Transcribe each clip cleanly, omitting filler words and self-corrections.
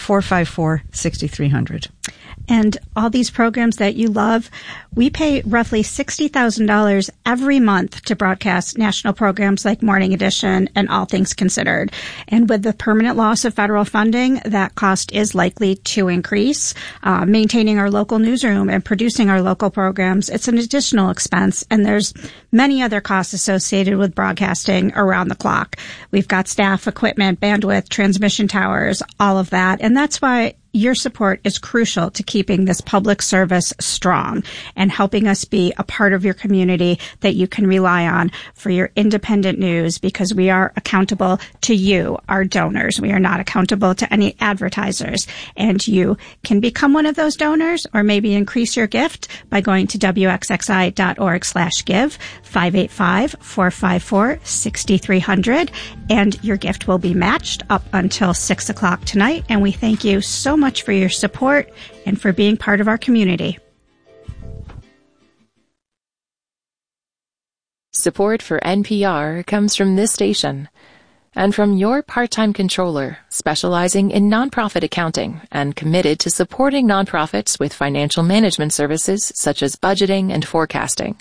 855-454-6300. And all these programs that you love, we pay roughly $60,000 every month to broadcast national programs like Morning Edition and All Things Considered. And with the permanent loss of federal funding, that cost is likely to increase. Maintaining our local newsroom and producing our local programs, it's an additional expense. And there's many other costs associated with broadcasting around the clock. We've got staff, equipment, bandwidth, transmission towers, all of that. And that's why your support is crucial to keeping this public service strong and helping us be a part of your community that you can rely on for your independent news, because we are accountable to you, our donors. We are not accountable to any advertisers. And you can become one of those donors or maybe increase your gift by going to wxxi.org/give, 585-454-6300. And your gift will be matched up until 6 o'clock tonight. And we thank you so much for your support and for being part of our community. Support for NPR comes from this station and from your part-time controller specializing in nonprofit accounting and committed to supporting nonprofits with financial management services such as budgeting and forecasting.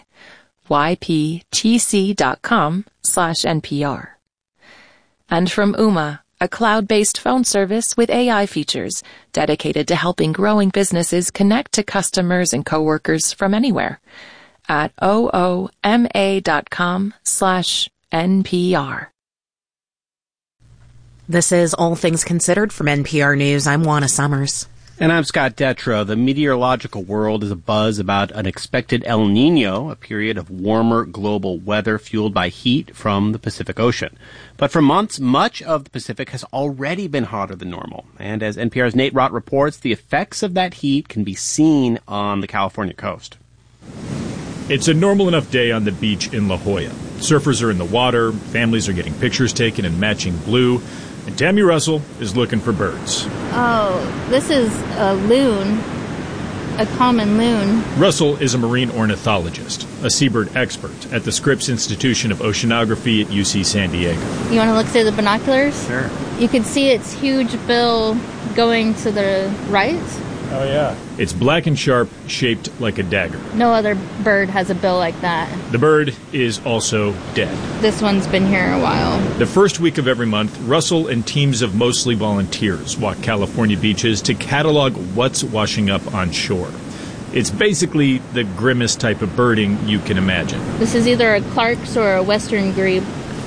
yptc.com/NPR. And from Ooma, a cloud-based phone service with AI features dedicated to helping growing businesses connect to customers and coworkers from anywhere at ooma.com/NPR. This is All Things Considered from NPR News. I'm Juana Summers. And I'm Scott Detrow. The meteorological world is abuzz about an expected El Nino, a period of warmer global weather fueled by heat from the Pacific Ocean. But for months, much of the Pacific has already been hotter than normal. And as NPR's Nate Rott reports, the effects of that heat can be seen on the California coast. It's a normal enough day on the beach in La Jolla. Surfers are in the water, families are getting pictures taken in matching blue, and Tammy Russell is looking for birds. Oh, this is a loon, a common loon. Russell is a marine ornithologist, a seabird expert at the Scripps Institution of Oceanography at UC San Diego. You want to look through the binoculars? Sure. You can see its huge bill going to the right. Oh, yeah. It's black and sharp, shaped like a dagger. No other bird has a bill like that. The bird is also dead. This one's been here a while. The first week of every month, Russell and teams of mostly volunteers walk California beaches to catalog what's washing up on shore. It's basically the grimmest type of birding you can imagine. This is either a Clark's or a Western grebe.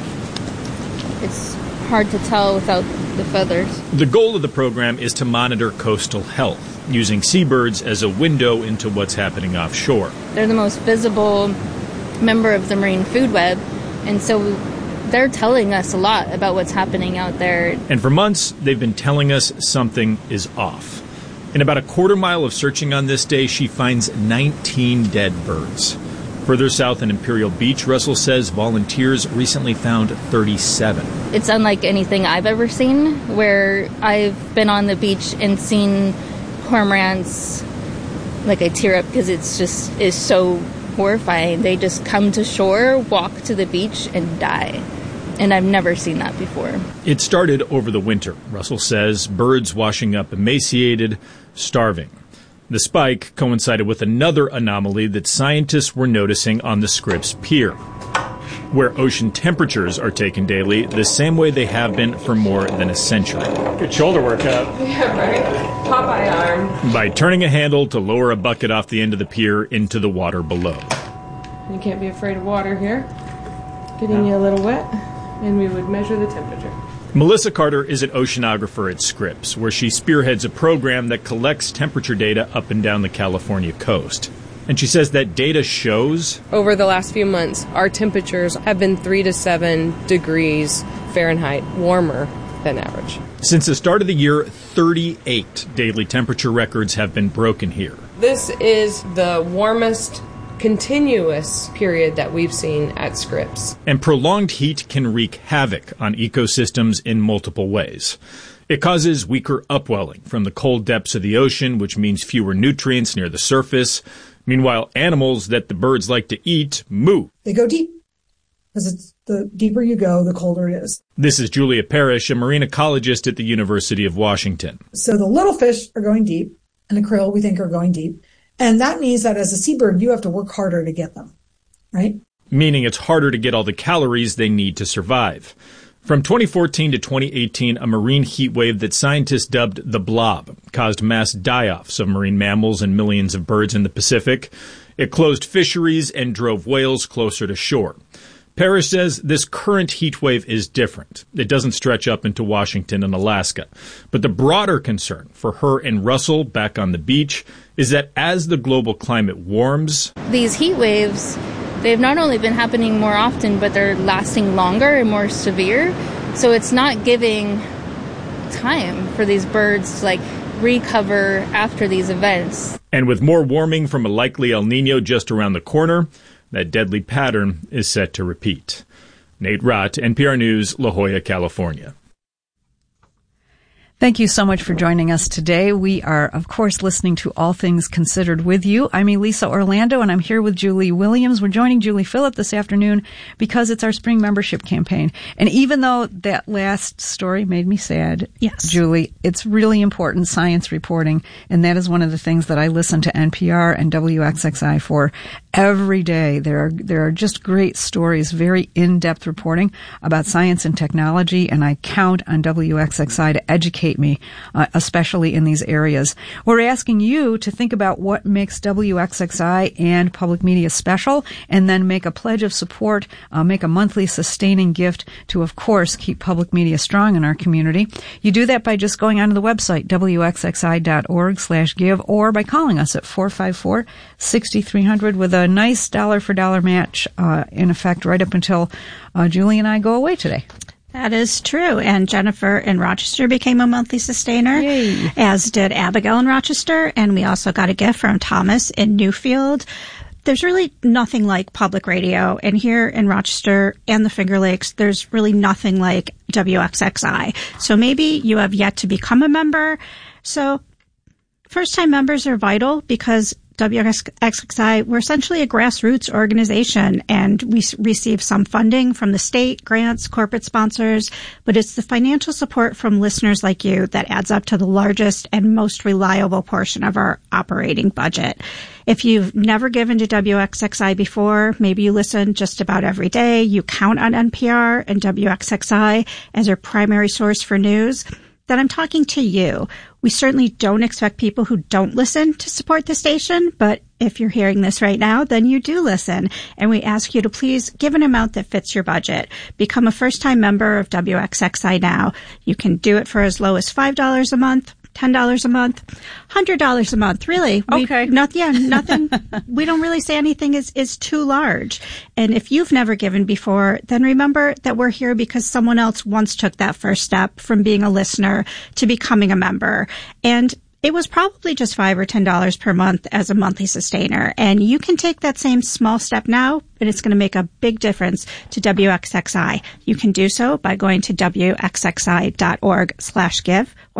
It's hard to tell without the feathers. The goal of the program is to monitor coastal health, using seabirds as a window into what's happening offshore. They're the most visible member of the marine food web, and so they're telling us a lot about what's happening out there. And for months, they've been telling us something is off. In about a quarter mile of searching on this day, she finds 19 dead birds. Further south in Imperial Beach, Russell says volunteers recently found 37. It's unlike anything I've ever seen, where I've been on the beach and seen cormorants. Like, I tear up because it's just is so horrifying. They just come to shore, walk to the beach, and die. And I've never seen that before. It started over the winter, Russell says, birds washing up emaciated, starving. The spike coincided with another anomaly that scientists were noticing on the Scripps Pier, where ocean temperatures are taken daily the same way they have been for more than a century. Good shoulder workout. Yeah, right? Popeye arm. By turning a handle to lower a bucket off the end of the pier into the water below. You can't be afraid of water here. Getting you a little wet, and we would measure the temperature. Melissa Carter is an oceanographer at Scripps, where she spearheads a program that collects temperature data up and down the California coast. And she says that data shows over the last few months, our temperatures have been 3 to 7 degrees Fahrenheit warmer than average. Since the start of the year, 38 daily temperature records have been broken here. This is the warmest continuous period that we've seen at Scripps. And prolonged heat can wreak havoc on ecosystems in multiple ways. It causes weaker upwelling from the cold depths of the ocean, which means fewer nutrients near the surface. Meanwhile, animals that the birds like to eat move. They go deep. because it's the deeper you go, the colder it is. This is Julia Parrish, a marine ecologist at the University of Washington. So the little fish are going deep, and the krill we think are going deep. And that means that as a seabird, you have to work harder to get them, right? Meaning it's harder to get all the calories they need to survive. From 2014 to 2018, a marine heat wave that scientists dubbed the blob caused mass die-offs of marine mammals and millions of birds in the Pacific. It closed fisheries and drove whales closer to shore. Parrish says this current heat wave is different. It doesn't stretch up into Washington and Alaska. But the broader concern for her and Russell back on the beach is that as the global climate warms, these heat waves, they've not only been happening more often, but they're lasting longer and more severe. So it's not giving time for these birds to recover after these events. And with more warming from a likely El Nino just around the corner, that deadly pattern is set to repeat. Nate Rott, NPR News, La Jolla, California. Thank you so much for joining us today. We are, of course, listening to All Things Considered with you. I'm Elisa Orlando, and I'm here with Julie Williams. We're joining Julie Phillip this afternoon because it's our spring membership campaign. And even though that last story made me sad, yes, Julie, it's really important science reporting, and that is one of the things that I listen to NPR and WXXI for every day. There are just great stories, very in-depth reporting about science and technology, and I count on WXXI to educate me, especially in these areas. We're asking you to think about what makes WXXI and public media special, and then make a pledge of support, make a monthly sustaining gift to, of course, keep public media strong in our community. You do that by just going onto the website, wxxi.org/give, or by calling us at 454-6300 with a nice dollar-for-dollar match in effect right up until Julie and I go away today. That is true. And Jennifer in Rochester became a monthly sustainer, Yay. As did Abigail in Rochester. And we also got a gift from Thomas in Newfield. There's really nothing like public radio. And here in Rochester and the Finger Lakes, there's really nothing like WXXI. So maybe you have yet to become a member. So first-time members are vital because WXXI, we're essentially a grassroots organization, and we receive some funding from the state, grants, corporate sponsors, but it's the financial support from listeners like you that adds up to the largest and most reliable portion of our operating budget. If you've never given to WXXI before, maybe you listen just about every day, you count on NPR and WXXI as your primary source for news, then I'm talking to you. We certainly don't expect people who don't listen to support the station, but if you're hearing this right now, then you do listen. And we ask you to please give an amount that fits your budget. Become a first-time member of WXXI now. You can do it for as low as $5 a month, $10 a month, $100 a month. Really. Okay. Nothing. We don't really say anything is too large. And if you've never given before, then remember that we're here because someone else once took that first step from being a listener to becoming a member. And it was probably just $5 or $10 per month as a monthly sustainer. And you can take that same small step now, and it's going to make a big difference to WXXI. You can do so by going to WXXI.org/give or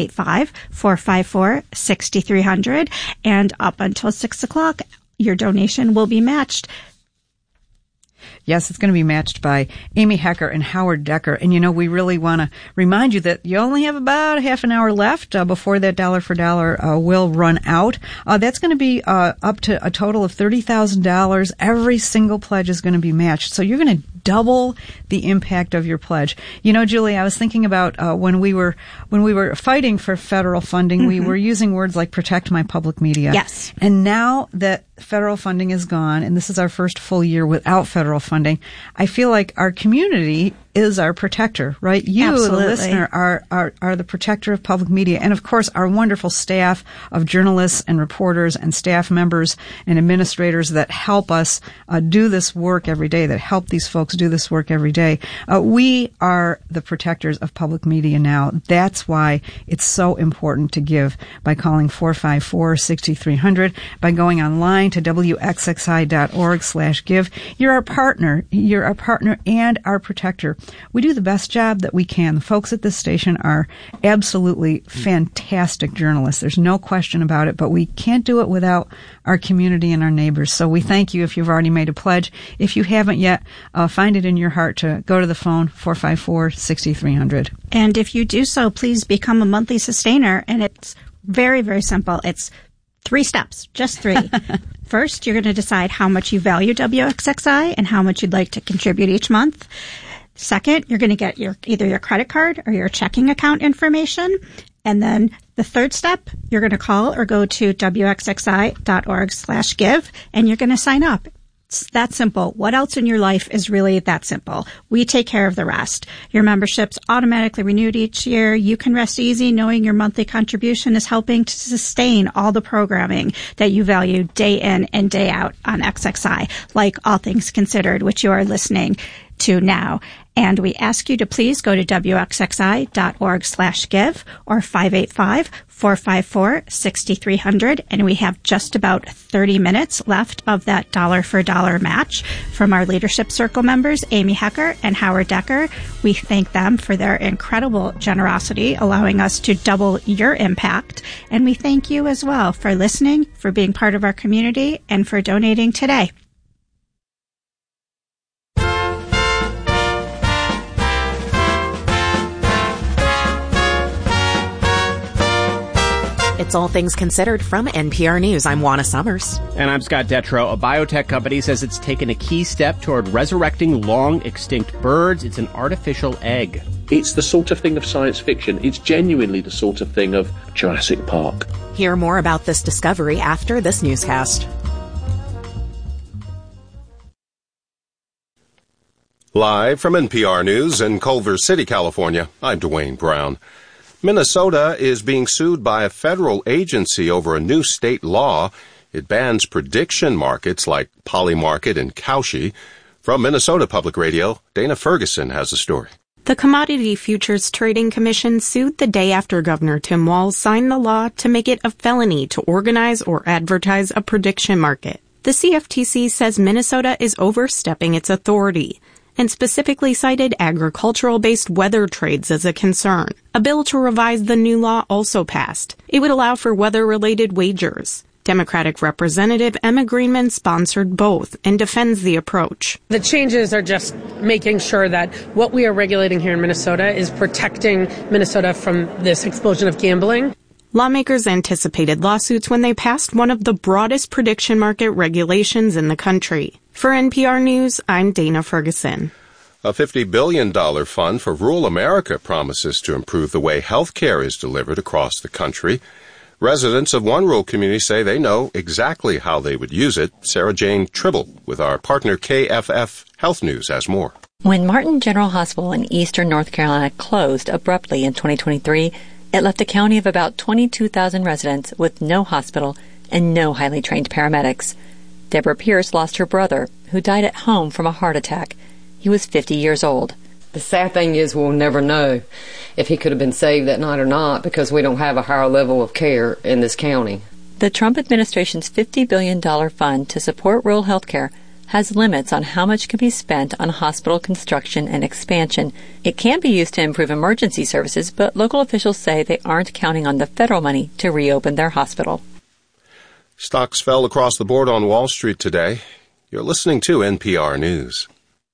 585-454-6300. And up until 6 o'clock, your donation will be matched. Yes, it's going to be matched by Amy Hecker and Howard Decker. And, we really want to remind you that you only have about a half an hour left before that dollar for dollar will run out. That's going to be up to a total of $30,000. Every single pledge is going to be matched. So you're going to double the impact of your pledge. Julie, I was thinking about when we were fighting for federal funding, we were using words like protect my public media. Yes. And now that federal funding is gone, and this is our first full year without federal funding, I feel like our community is our protector, right? You, Absolutely. The listener, are the protector of public media. And of course, our wonderful staff of journalists and reporters and staff members and administrators that help us do this work every day, that help these folks do this work every day. We are the protectors of public media now. That's why it's so important to give by calling 454-6300, by going online to WXXI.org/give. You're our partner. You're our partner and our protector. We do the best job that we can. The folks at this station are absolutely fantastic journalists. There's no question about it, but we can't do it without our community and our neighbors. So we thank you if you've already made a pledge. If you haven't yet, find it in your heart to go to the phone, 454-6300. And if you do so, please become a monthly sustainer. And it's very, very simple. It's 3 steps, just 3. First, you're going to decide how much you value WXXI and how much you'd like to contribute each month. Second, you're going to get either your credit card or your checking account information. And then the third step, you're going to call or go to wxxi.org/give, and you're going to sign up. It's that simple. What else in your life is really that simple? We take care of the rest. Your membership's automatically renewed each year. You can rest easy knowing your monthly contribution is helping to sustain all the programming that you value day in and day out on XXI, like All Things Considered, which you are listening to now. And we ask you to please go to wxxi.org/give or 585-454-6300. And we have just about 30 minutes left of that dollar for dollar match from our Leadership Circle members, Amy Hecker and Howard Decker. We thank them for their incredible generosity, allowing us to double your impact. And we thank you as well for listening, for being part of our community, and for donating today. It's All Things Considered from NPR News. I'm Juana Summers. And I'm Scott Detrow. A biotech company says it's taken a key step toward resurrecting long-extinct birds. It's an artificial egg. It's the sort of thing of science fiction. It's genuinely the sort of thing of Jurassic Park. Hear more about this discovery after this newscast. Live from NPR News in Culver City, California, I'm Dwayne Brown. Minnesota is being sued by a federal agency over a new state law. It bans prediction markets like Polymarket and Kalshi. From Minnesota Public Radio, Dana Ferguson has a story. The Commodity Futures Trading Commission sued the day after Governor Tim Walz signed the law to make it a felony to organize or advertise a prediction market. The CFTC says Minnesota is overstepping its authority and specifically cited agricultural-based weather trades as a concern. A bill to revise the new law also passed. It would allow for weather-related wagers. Democratic Representative Emma Greenman sponsored both and defends the approach. The changes are just making sure that what we are regulating here in Minnesota is protecting Minnesota from this explosion of gambling. Lawmakers anticipated lawsuits when they passed one of the broadest prediction market regulations in the country. For NPR News, I'm Dana Ferguson. A $50 billion fund for rural America promises to improve the way health care is delivered across the country. Residents of one rural community say they know exactly how they would use it. Sarah Jane Tribble with our partner KFF Health News has more. When Martin General Hospital in eastern North Carolina closed abruptly in 2023, it left a county of about 22,000 residents with no hospital and no highly trained paramedics. Deborah Pierce lost her brother, who died at home from a heart attack. He was 50 years old. The sad thing is we'll never know if he could have been saved that night or not because we don't have a higher level of care in this county. The Trump administration's $50 billion fund to support rural health care has limits on how much can be spent on hospital construction and expansion. It can be used to improve emergency services, but local officials say they aren't counting on the federal money to reopen their hospital. Stocks fell across the board on Wall Street today. You're listening to NPR News.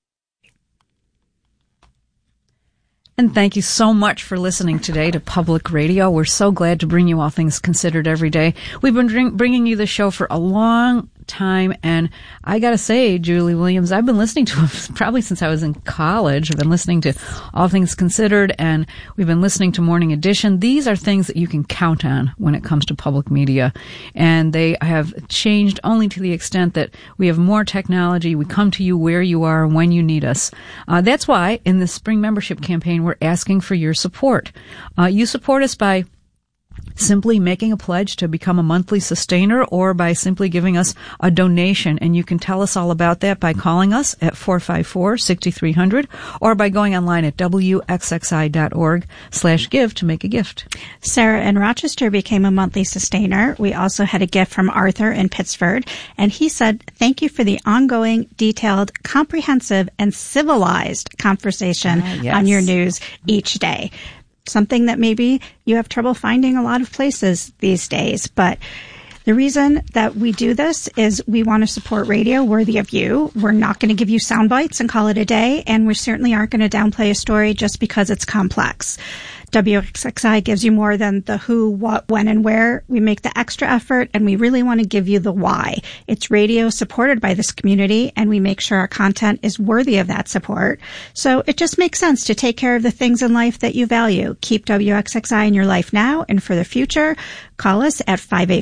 And thank you so much for listening today to Public Radio. We're so glad to bring you All Things Considered every day. We've been bringing you the show for a long time, and I gotta say, Julie Williams, I've been listening to him probably since I was in college. I've been listening to All Things Considered, and we've been listening to Morning Edition. These are things that you can count on when it comes to public media, and they have changed only to the extent that we have more technology. We come to you where you are and when you need us. That's why in the spring membership campaign we're asking for your support. You support us by simply making a pledge to become a monthly sustainer or by simply giving us a donation. And you can tell us all about that by calling us at 454-6300 or by going online at wxxi.org/give to make a gift. Sarah in Rochester became a monthly sustainer. We also had a gift from Arthur in Pittsford, and he said, "Thank you for the ongoing, detailed, comprehensive, and civilized conversation on your news each day." Something that maybe you have trouble finding a lot of places these days, but the reason that we do this is we want to support radio worthy of you. We're not going to give you sound bites and call it a day, and we certainly aren't going to downplay a story just because it's complex. WXXI gives you more than the who, what, when, and where. We make the extra effort, and we really want to give you the why. It's radio supported by this community, and we make sure our content is worthy of that support. So it just makes sense to take care of the things in life that you value. Keep WXXI in your life now and for the future. Call us at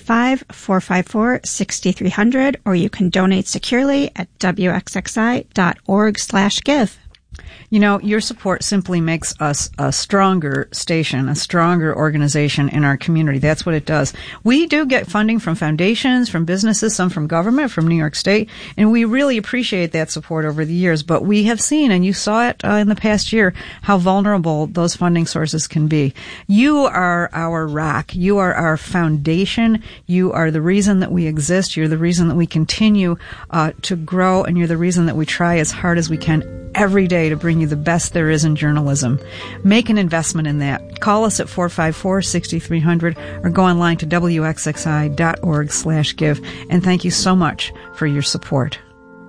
585-454-6300, or you can donate securely at wxxi.org/give. You know, your support simply makes us a stronger station, a stronger organization in our community. That's what it does. We do get funding from foundations, from businesses, some from government, from New York State, and we really appreciate that support over the years. But we have seen, and you saw it in the past year, how vulnerable those funding sources can be. You are our rock. You are our foundation. You are the reason that we exist. You're the reason that we continue to grow, and you're the reason that we try as hard as we can every day to bring you the best there is in journalism. Make an investment in that. Call us at 454-6300 or go online to wxxi.org/give. And thank you so much for your support.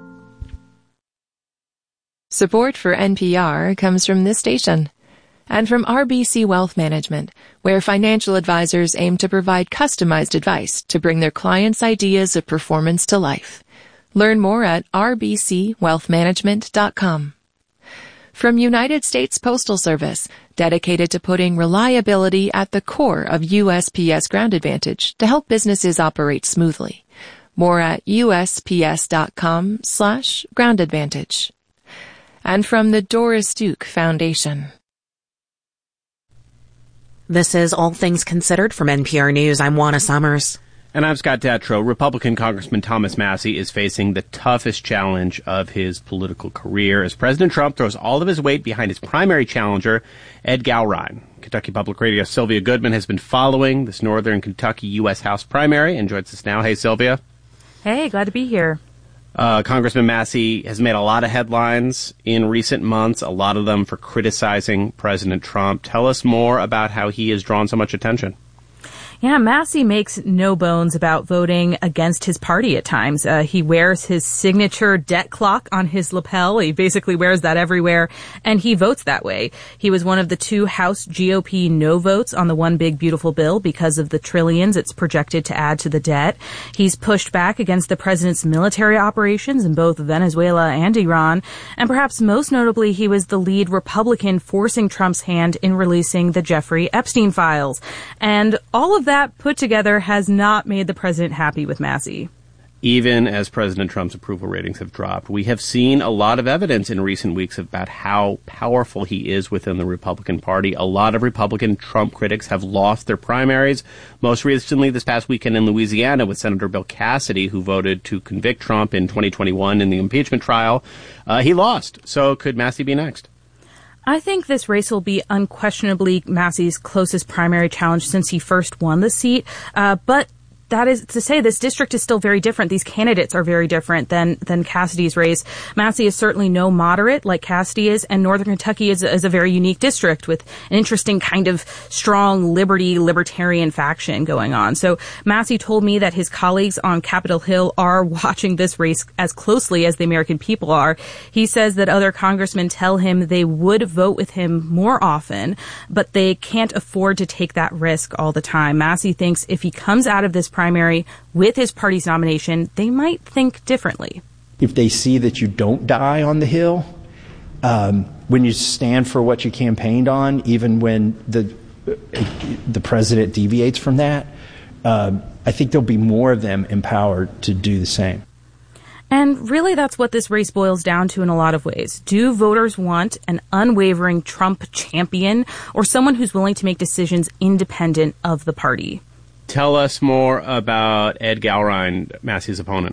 Support for NPR comes from this station and from RBC Wealth Management, where financial advisors aim to provide customized advice to bring their clients' ideas of performance to life. Learn more at rbcwealthmanagement.com. From United States Postal Service, dedicated to putting reliability at the core of USPS Ground Advantage to help businesses operate smoothly. More at usps.com/Ground Advantage. And from the Doris Duke Foundation. This is All Things Considered from NPR News. I'm Juana Summers. And I'm Scott Detrow. Republican Congressman Thomas Massie is facing the toughest challenge of his political career as President Trump throws all of his weight behind his primary challenger, Ed Gowrine. Kentucky Public Radio's Sylvia Goodman has been following this Northern Kentucky U.S. House primary and joins us now. Hey, Sylvia. Hey, glad to be here. Congressman Massie has made a lot of headlines in recent months, a lot of them for criticizing President Trump. Tell us more about how he has drawn so much attention. Yeah, Massie makes no bones about voting against his party at times. He wears his signature debt clock on his lapel. He basically wears that everywhere, and he votes that way. He was one of the 2 House GOP no votes on the One Big Beautiful Bill because of the trillions it's projected to add to the debt. He's pushed back against the president's military operations in both Venezuela and Iran, and perhaps most notably, he was the lead Republican forcing Trump's hand in releasing the Jeffrey Epstein files. And all of that put together has not made the president happy with Massie. Even as President Trump's approval ratings have dropped, we have seen a lot of evidence in recent weeks about how powerful he is within the Republican Party. A lot of Republican Trump critics have lost their primaries. Most recently this past weekend in Louisiana with Senator Bill Cassidy, who voted to convict Trump in 2021 in the impeachment trial. He lost. So could Massie be next? I think this race will be unquestionably Massie's closest primary challenge since he first won the seat. But that is to say, this district is still very different. These candidates are very different than Cassidy's race. Massie is certainly no moderate like Cassidy is, and Northern Kentucky is a very unique district with an interesting kind of strong libertarian faction going on. So Massie told me that his colleagues on Capitol Hill are watching this race as closely as the American people are. He says that other congressmen tell him they would vote with him more often, but they can't afford to take that risk all the time. Massie thinks if he comes out of this primary with his party's nomination, they might think differently. If they see that you don't die on the Hill, when you stand for what you campaigned on, even when the president deviates from that, I think there'll be more of them empowered to do the same. And really, that's what this race boils down to in a lot of ways. Do voters want an unwavering Trump champion or someone who's willing to make decisions independent of the party? Tell us more about Ed Gallrein, Massey's opponent.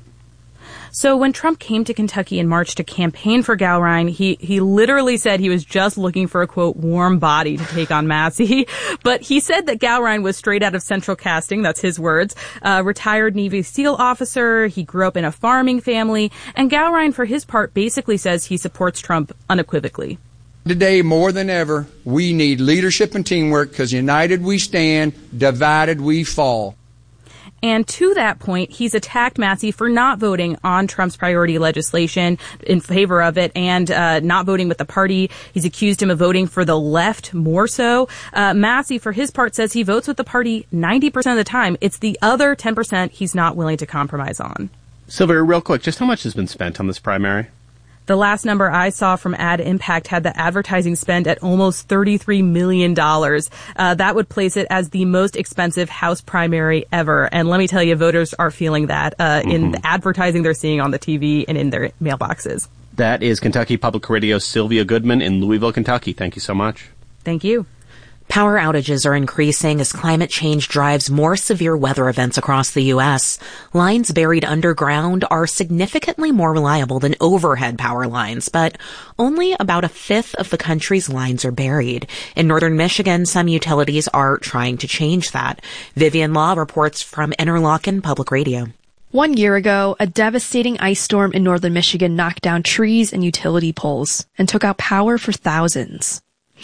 So when Trump came to Kentucky in March to campaign for Gallrein, he literally said he was just looking for a, quote, warm body to take on Massey. But he said that Gallrein was straight out of Central Casting, that's his words, retired Navy SEAL officer. He grew up in a farming family. And Gallrein, for his part, basically says he supports Trump unequivocally. Today, more than ever, we need leadership and teamwork because united we stand, divided we fall. And to that point, he's attacked Massey for not voting on Trump's priority legislation in favor of it and not voting with the party. He's accused him of voting for the left more so. Massey, for his part, says he votes with the party 90% of the time. It's the other 10% he's not willing to compromise on. Sylvia, real quick, just how much has been spent on this primary? The last number I saw from Ad Impact had the advertising spend at almost $33 million. That would place it as the most expensive House primary ever. And let me tell you, voters are feeling that in the advertising they're seeing on the TV and in their mailboxes. That is Kentucky Public Radio's Sylvia Goodman in Louisville, Kentucky. Thank you so much. Thank you. Power outages are increasing as climate change drives more severe weather events across the U.S. Lines buried underground are significantly more reliable than overhead power lines, but only about a fifth of the country's lines are buried. In northern Michigan, some utilities are trying to change that. Vivian Law reports from Interlochen Public Radio. 1 year ago, a devastating ice storm in northern Michigan knocked down trees and utility poles and took out power for thousands.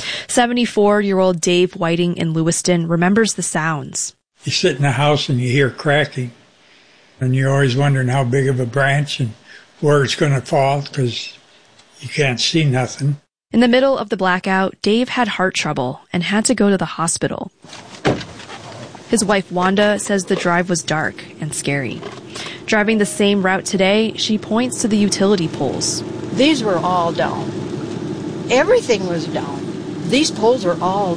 74-year-old Dave Whiting in Lewiston remembers the sounds. You sit in the house and you hear cracking, and you're always wondering how big of a branch and where it's going to fall because you can't see nothing. In the middle of the blackout, Dave had heart trouble and had to go to the hospital. His wife Wanda says the drive was dark and scary. Driving the same route today, she points to the utility poles. These were all down. Everything was down. These poles are all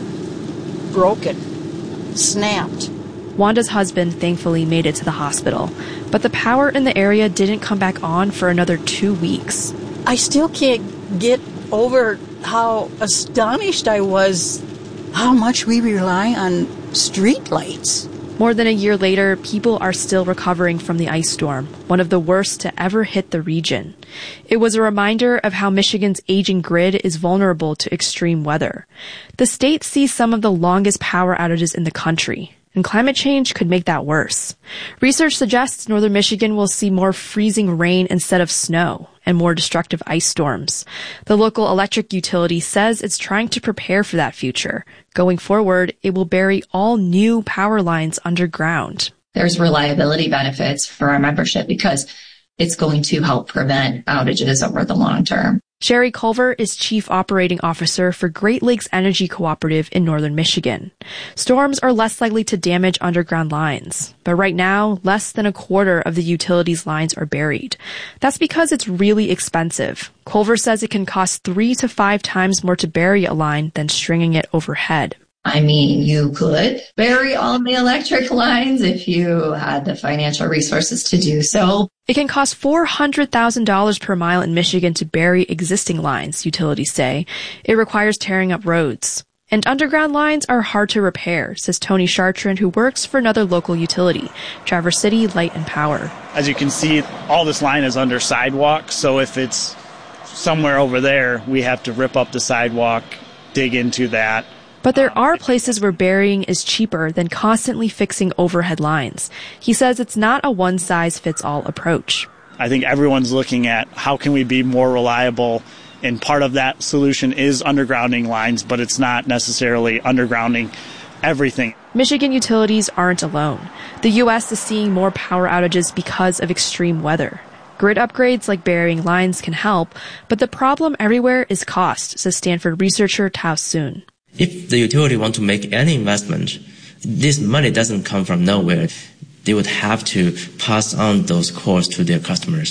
broken, snapped. Wanda's husband thankfully made it to the hospital, but the power in the area didn't come back on for another 2 weeks. I still can't get over how astonished I was how much we rely on street lights. More than a year later, people are still recovering from the ice storm, one of the worst to ever hit the region. It was a reminder of how Michigan's aging grid is vulnerable to extreme weather. The state sees some of the longest power outages in the country, and climate change could make that worse. Research suggests northern Michigan will see more freezing rain instead of snow and more destructive ice storms. The local electric utility says it's trying to prepare for that future. Going forward, it will bury all new power lines underground. There's reliability benefits for our membership because it's going to help prevent outages over the long term. Sherry Culver is Chief Operating Officer for Great Lakes Energy Cooperative in northern Michigan. Storms are less likely to damage underground lines, but right now, less than a quarter of the utility's lines are buried. That's because it's really expensive. Culver says it can cost 3 to 5 times more to bury a line than stringing it overhead. I mean, you could bury all the electric lines if you had the financial resources to do so. It can cost $400,000 per mile in Michigan to bury existing lines, utilities say. It requires tearing up roads. And underground lines are hard to repair, says Tony Chartrand, who works for another local utility, Traverse City Light and Power. As you can see, all this line is under sidewalk, so if it's somewhere over there, we have to rip up the sidewalk, dig into that. But there are places where burying is cheaper than constantly fixing overhead lines. He says it's not a one-size-fits-all approach. I think everyone's looking at how can we be more reliable, and part of that solution is undergrounding lines, but it's not necessarily undergrounding everything. Michigan utilities aren't alone. The U.S. is seeing more power outages because of extreme weather. Grid upgrades like burying lines can help, but the problem everywhere is cost, says Stanford researcher Tao Soon. If the utility want to make any investment, this money doesn't come from nowhere. They would have to pass on those costs to their customers.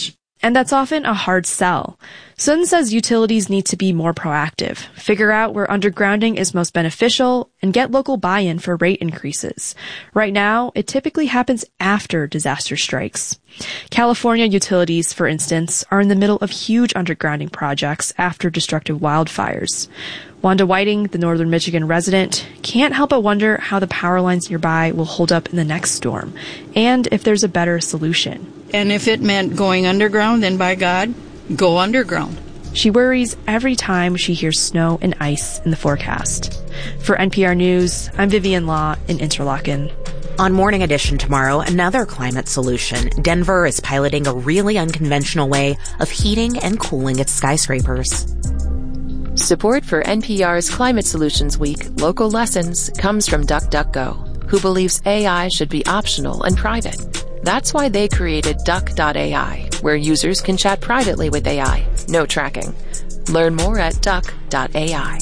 And that's often a hard sell. Sun says utilities need to be more proactive, figure out where undergrounding is most beneficial, and get local buy-in for rate increases. Right now, it typically happens after disaster strikes. California utilities, for instance, are in the middle of huge undergrounding projects after destructive wildfires. Wanda Whiting, the Northern Michigan resident, can't help but wonder how the power lines nearby will hold up in the next storm, and if there's a better solution. And if it meant going underground, then by God, go underground. She worries every time she hears snow and ice in the forecast. For NPR News, I'm Vivian Law in Interlaken. On Morning Edition tomorrow, another climate solution. Denver is piloting a really unconventional way of heating and cooling its skyscrapers. Support for NPR's Climate Solutions Week Local Lessons comes from DuckDuckGo, who believes AI should be optional and private. That's why they created Duck.ai, where users can chat privately with AI. No tracking. Learn more at Duck.ai.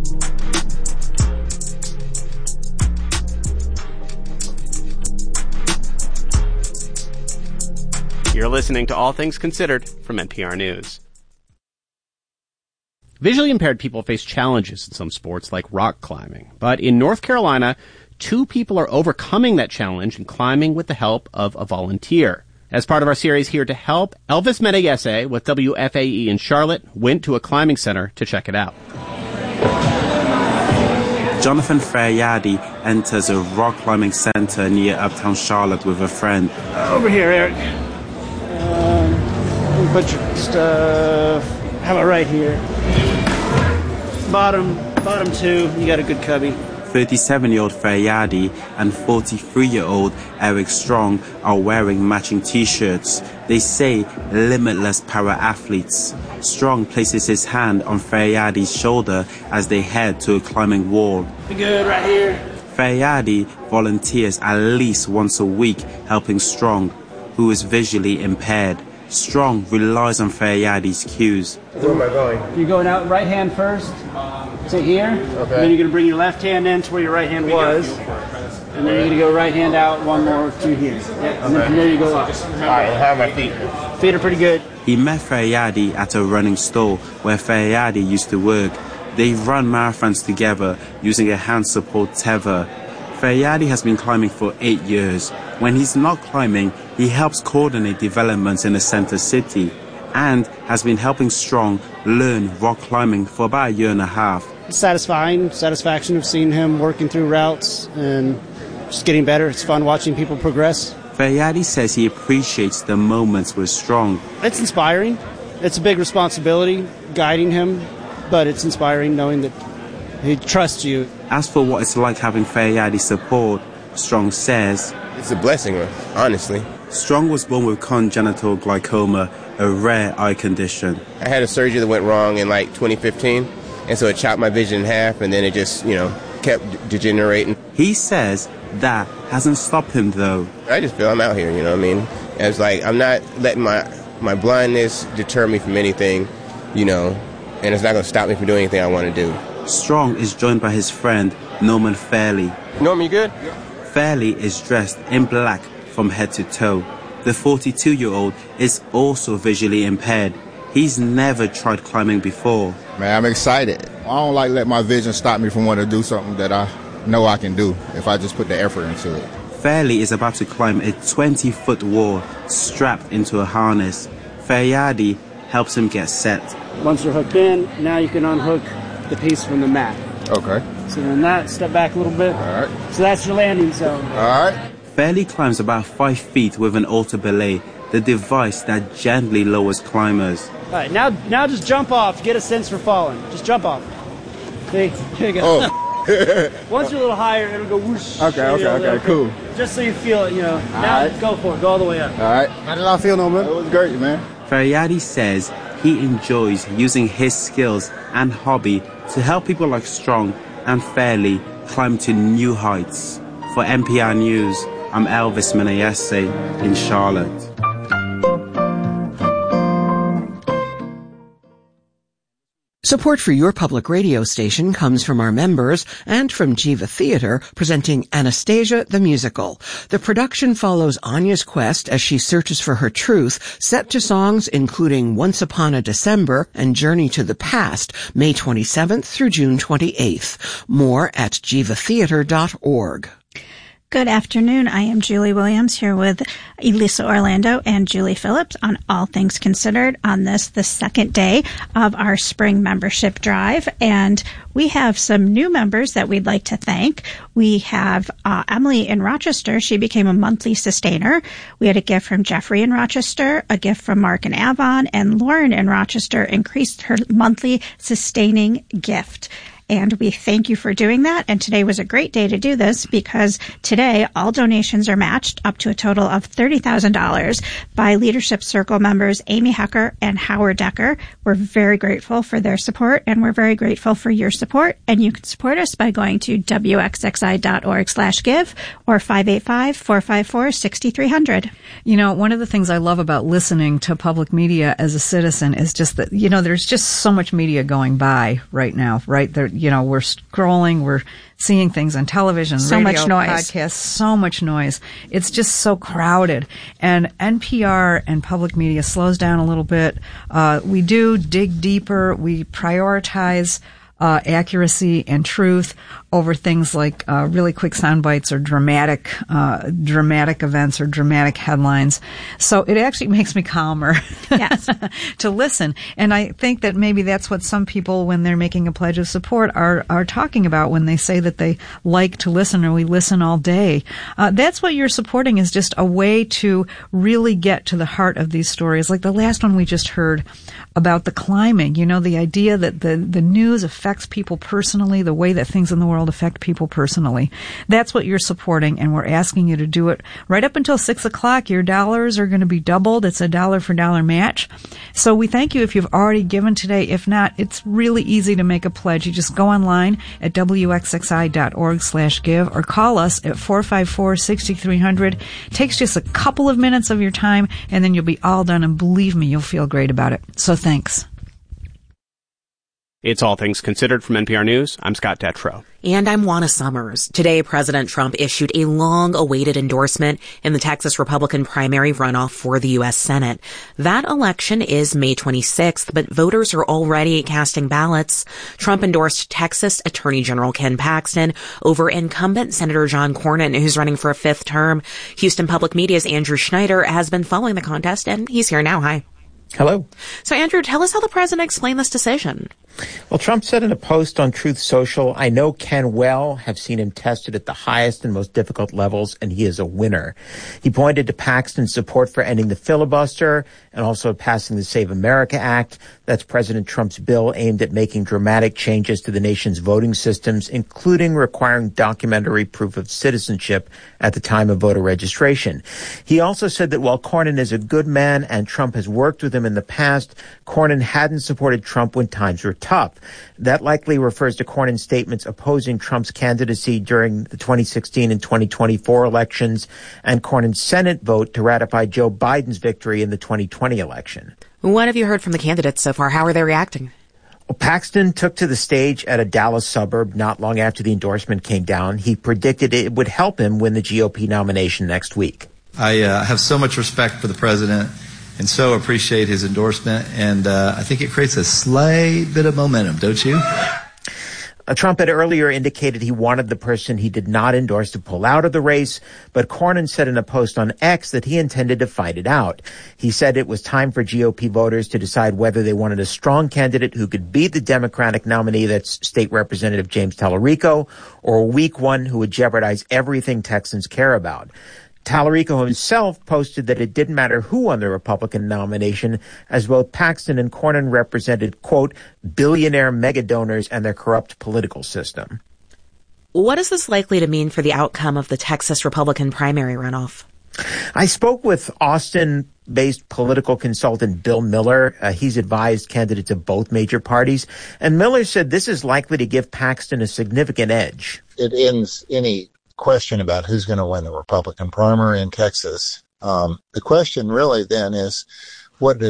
You're listening to All Things Considered from NPR News. Visually impaired people face challenges in some sports like rock climbing. But in North Carolina, 2 people are overcoming that challenge and climbing with the help of a volunteer. As part of our series Here to Help, Elvis Menayese with WFAE in Charlotte went to a climbing center to check it out. Jonathan Faryadi enters a rock climbing center near Uptown Charlotte with a friend. Over here, Eric. Put your stuff. How about right here? Bottom 2. You got a good cubby. 37-year-old Faryadi and 43-year-old Eric Strong are wearing matching t-shirts. They say limitless para athletes. Strong places his hand on Faryadi's shoulder as they head to a climbing wall. Be good right here. Faryadi volunteers at least once a week helping Strong, who is visually impaired. Strong relies on Faryadi's cues. Where am I going? You're going out right hand first. Say here. Okay. And then you're going to bring your left hand in to where your right hand was. And then you're going to go right hand out one more to here. Yep. And then from there you go up. All right, how are my feet? Feet are pretty good. He met Faryadi at a running store where Faryadi used to work. They run marathons together using a hand support tether. Faryadi has been climbing for 8 years. When he's not climbing, he helps coordinate developments in the center city and has been helping Strong learn rock climbing for about 1.5 years. Satisfaction of seeing him working through routes and just getting better. It's fun watching people progress. Faryadi says he appreciates the moments with Strong. It's inspiring. It's a big responsibility guiding him, but it's inspiring knowing that he trusts you. As for what it's like having Faryadi's support, Strong says, it's a blessing, honestly. Strong was born with congenital glaucoma, a rare eye condition. I had a surgery that went wrong in like 2015, and so it chopped my vision in half, and then it just, kept degenerating. He says that hasn't stopped him, though. I just feel I'm out here, It's like I'm not letting my blindness deter me from anything, and it's not going to stop me from doing anything I want to do. Strong is joined by his friend, Norman Fairley. Norman, you good? Fairley is dressed in black from head to toe. The 42-year-old is also visually impaired. He's never tried climbing before. Man, I'm excited. I don't like let my vision stop me from wanting to do something that I know I can do if I just put the effort into it. Fairley is about to climb a 20-foot wall strapped into a harness. Faryadi helps him get set. Once you're hooked in, now you can unhook the piece from the mat. Okay. So then step back a little bit. All right. So that's your landing zone. All right. Fairley climbs about 5 feet with an altar belay, the device that gently lowers climbers. All right, now just jump off. Get a sense for falling. Just jump off. See? Here you go. Oh. Once you're a little higher, it'll go whoosh. Okay, cool. Just so you feel it, Now right. Go for it. Go all the way up. All right. How did I feel, Norman? It was great, man. Faryadi says he enjoys using his skills and hobby to help people like Strong and Fairley climb to new heights. For NPR News, I'm Elvis Menayese in Charlotte. Support for your public radio station comes from our members and from Jiva Theater, presenting Anastasia the Musical. The production follows Anya's quest as she searches for her truth, set to songs including Once Upon a December and Journey to the Past, May 27th through June 28th. More at jivatheater.org. Good afternoon. I am Julie Williams here with Elisa Orlando and Julie Phillips on All Things Considered on the second day of our spring membership drive. And we have some new members that we'd like to thank. We have Emily in Rochester. She became a monthly sustainer. We had a gift from Jeffrey in Rochester, a gift from Mark in Avon, and Lauren in Rochester increased her monthly sustaining gift. And we thank you for doing that. And today was a great day to do this because today all donations are matched up to a total of $30,000 by Leadership Circle members Amy Hecker and Howard Decker. We're very grateful for their support, and we're very grateful for your support. And you can support us by going to wxxi.org/give or 585-454-6300. You know, one of the things I love about listening to public media as a citizen is just that, you know, there's just so much media going by right now, right? You know, we're scrolling, we're seeing things on television, so radio, much noise, podcasts, so much noise. It's just so crowded. And NPR and public media slows down a little bit. We do dig deeper. We prioritize accuracy and truth over things like really quick sound bites or dramatic events or dramatic headlines. So it actually makes me calmer to listen. And I think that maybe that's what some people, when they're making a pledge of support, are talking about when they say that they like to listen or we listen all day. That's what you're supporting, is just a way to really get to the heart of these stories. Like the last one we just heard about the climbing, you know, the idea that the news affects people personally, the way that things in the world affect people personally. That's what you're supporting, and we're asking you to do it right up until 6 o'clock. Your dollars are going to be doubled. It's a dollar for dollar match. So we thank you if you've already given today. If not, it's really easy to make a pledge. You just go online at wxxi.org/give or call us at 454-6300. Takes just a couple of minutes of your time, and then you'll be all done, and believe me, you'll feel great about it. So thanks. It's All Things Considered from NPR News. I'm Scott Detrow. And I'm Juana Summers. Today, President Trump issued a long-awaited endorsement in the Texas Republican primary runoff for the U.S. Senate. That election is May 26th, but voters are already casting ballots. Trump endorsed Texas Attorney General Ken Paxton over incumbent Senator John Cornyn, who's running for a fifth term. Houston Public Media's Andrew Schneider has been following the contest, and he's here now. Hi. Hello. So, Andrew, tell us how the president explained this decision. Well, Trump said in a post on Truth Social, "I know Ken well, have seen him tested at the highest and most difficult levels, and he is a winner." He pointed to Paxton's support for ending the filibuster and also passing the Save America Act. That's President Trump's bill aimed at making dramatic changes to the nation's voting systems, including requiring documentary proof of citizenship at the time of voter registration. He also said that while Cornyn is a good man and Trump has worked with him in the past, Cornyn hadn't supported Trump when times were tough. That likely refers to Cornyn's statements opposing Trump's candidacy during the 2016 and 2024 elections and Cornyn's Senate vote to ratify Joe Biden's victory in the 2020 election. What have you heard from the candidates so far? How are they reacting? Well, Paxton took to the stage at a Dallas suburb not long after the endorsement came down. He predicted it would help him win the GOP nomination next week. I have so much respect for the president and so appreciate his endorsement, and I think it creates a slight bit of momentum, don't you? Trump had earlier indicated he wanted the person he did not endorse to pull out of the race, but Cornyn said in a post on X that he intended to fight it out. He said it was time for GOP voters to decide whether they wanted a strong candidate who could beat the Democratic nominee, that's State Representative James Tallarico, or a weak one who would jeopardize everything Texans care about. Tallarico himself posted that it didn't matter who won the Republican nomination, as both Paxton and Cornyn represented, quote, billionaire mega donors and their corrupt political system. What is this likely to mean for the outcome of the Texas Republican primary runoff? I spoke with Austin-based political consultant Bill Miller. He's advised candidates of both major parties. And Miller said this is likely to give Paxton a significant edge. It ends any question about who's going to win the Republican primary in Texas. The question really then is, what does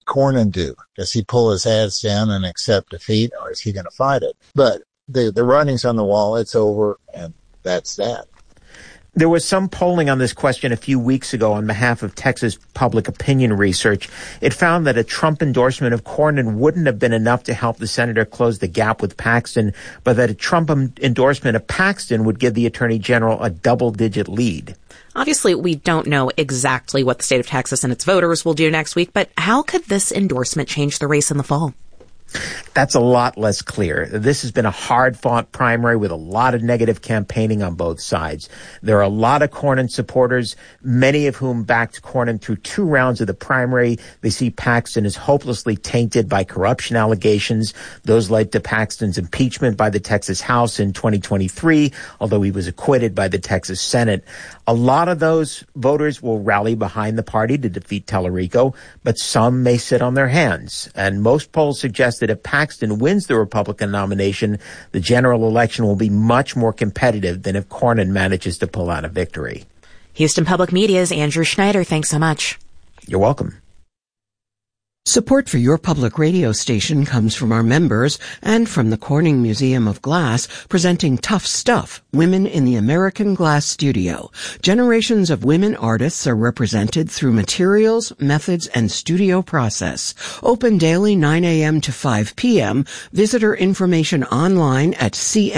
Cornyn do? Does he pull his hands down and accept defeat, or is he going to fight it? But the writing's on the wall. It's over, and that's that. There was some polling on this question a few weeks ago on behalf of Texas Public Opinion Research. It found that a Trump endorsement of Cornyn wouldn't have been enough to help the senator close the gap with Paxton, but that a Trump endorsement of Paxton would give the Attorney General a double-digit lead. Obviously, we don't know exactly what the state of Texas and its voters will do next week, but how could this endorsement change the race in the fall? That's a lot less clear. This has been a hard-fought primary with a lot of negative campaigning on both sides. There are a lot of Cornyn supporters, many of whom backed Cornyn through 2 rounds of the primary. They see Paxton as hopelessly tainted by corruption allegations. Those led to Paxton's impeachment by the Texas House in 2023, although he was acquitted by the Texas Senate. A lot of those voters will rally behind the party to defeat Tellerico, but some may sit on their hands. And most polls suggest that if Paxton wins the Republican nomination, the general election will be much more competitive than if Cornyn manages to pull out a victory. Houston Public Media's Andrew Schneider, thanks so much. You're welcome. Support for your public radio station comes from our members and from the Corning Museum of Glass, presenting Tough Stuff, Women in the American Glass Studio. Generations of women artists are represented through materials, methods, and studio process. Open daily 9 a.m. to 5 p.m. Visitor information online at